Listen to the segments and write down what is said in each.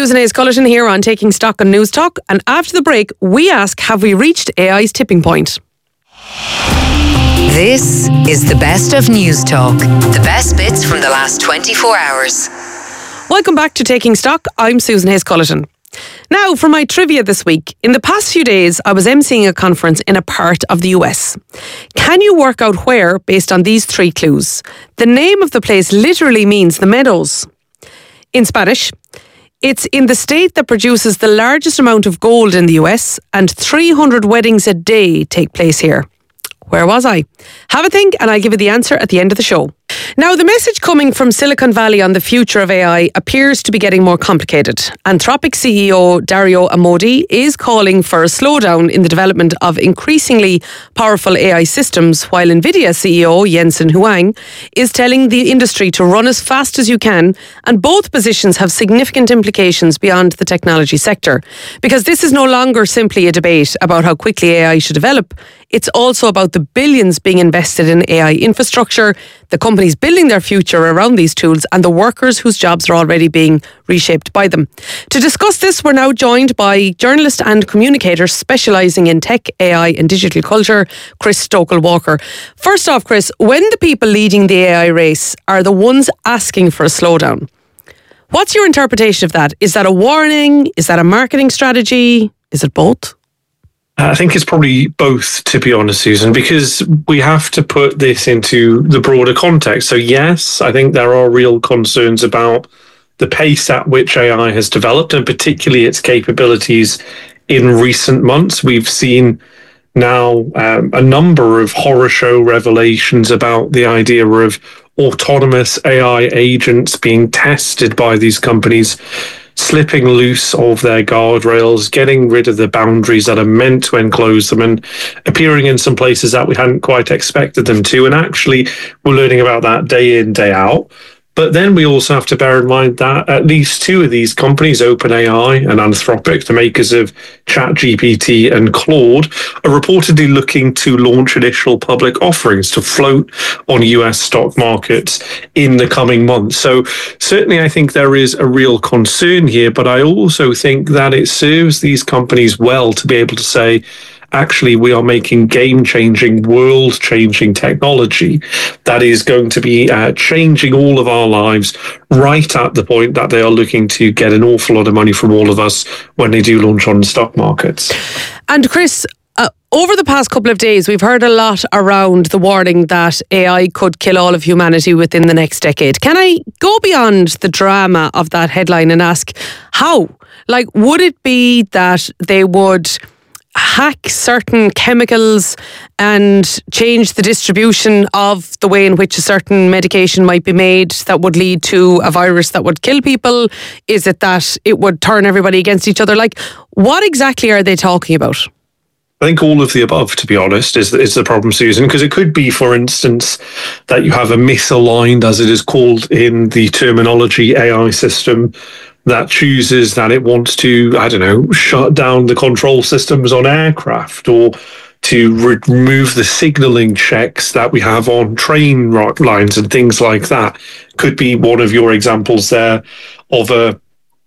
Susan Hayes-Cullerton here on Taking Stock on News Talk, and after the break we ask, have we reached AI's tipping point? This is the best of News Talk. The best bits from the last 24 hours. Welcome back to Taking Stock. I'm Susan Hayes-Cullerton. Now, for my trivia this week. In the past few days, I was emceeing a conference in a part of the US. Can you work out where based on these three clues? The name of the place literally means the meadows. In Spanish, it's in the state that produces the largest amount of gold in the US, and 300 weddings a day take place here. Where was I? Have a think and I'll give you the answer at the end of the show. Now, the message coming from Silicon Valley on the future of AI appears to be getting more complicated. Anthropic CEO Dario Amodei is calling for a slowdown in the development of increasingly powerful AI systems, while NVIDIA CEO Jensen Huang is telling the industry to run as fast as you can, and both positions have significant implications beyond the technology sector. Because this is no longer simply a debate about how quickly AI should develop. It's also about the billions being invested in AI infrastructure, the companies building their future around these tools, and the workers whose jobs are already being reshaped by them. To discuss this, we're now joined by journalist and communicator specialising in tech, AI and digital culture, Chris Stokell-Walker. First off, Chris, when the people leading the AI race are the ones asking for a slowdown, what's your interpretation of that? Is that a warning? Is that a marketing strategy? Is it both? I think it's probably both, to be honest, Susan, because we have to put this into the broader context. So yes, I think there are real concerns about the pace at which AI has developed, and particularly its capabilities in recent months. We've seen now a number of horror show revelations about the idea of autonomous AI agents being tested by these companies, slipping loose of their guardrails, getting rid of the boundaries that are meant to enclose them, and appearing in some places that we hadn't quite expected them to. And actually, we're learning about that day in, day out. But then we also have to bear in mind that at least two of these companies, OpenAI and Anthropic, the makers of ChatGPT and Claude, are reportedly looking to launch initial public offerings to float on US stock markets in the coming months. So certainly I think there is a real concern here, but I also think that it serves these companies well to be able to say, actually, we are making game-changing, world-changing technology that is going to be changing all of our lives right at the point that they are looking to get an awful lot of money from all of us when they do launch on the stock markets. And Chris, over the past couple of days, we've heard a lot around the warning that AI could kill all of humanity within the next decade. Can I go beyond the drama of that headline and ask how? Like, would it be that they would hack certain chemicals and change the distribution of the way in which a certain medication might be made that would lead to a virus that would kill people? Is it that it would turn everybody against each other? Like, what exactly are they talking about? I think all of the above, to be honest, is the problem, Susan, because it could be, for instance, that you have a misaligned, as it is called in the terminology, AI system that chooses that it wants to, shut down the control systems on aircraft, or to remove the signaling checks that we have on train lines and things like that. Could be one of your examples there of a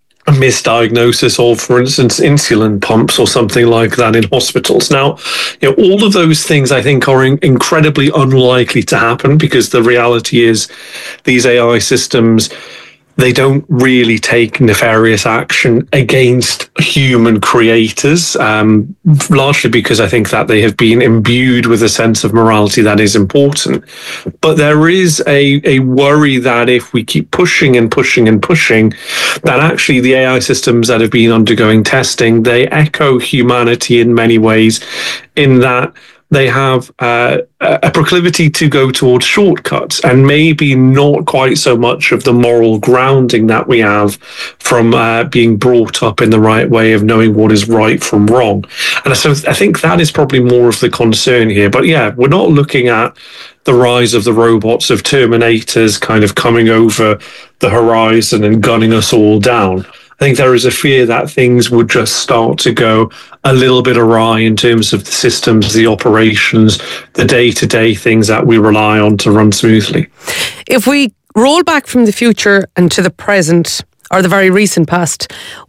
misdiagnosis of, for instance, insulin pumps or something like that in hospitals. Now, all of those things I think are incredibly unlikely to happen, because the reality is these AI systems, they don't really take nefarious action against human creators, largely because I think that they have been imbued with a sense of morality that is important. But there is a worry that if we keep pushing and pushing and pushing, that actually the AI systems that have been undergoing testing, they echo humanity in many ways, in that they have a proclivity to go towards shortcuts, and maybe not quite so much of the moral grounding that we have from being brought up in the right way of knowing what is right from wrong. And so I think that is probably more of the concern here. But yeah, we're not looking at the rise of the robots, of Terminators kind of coming over the horizon and gunning us all down. I think there is a fear that things would just start to go a little bit awry in terms of the systems, the operations, the day-to-day things that we rely on to run smoothly. If we roll back from the future and to the present, or the very recent past,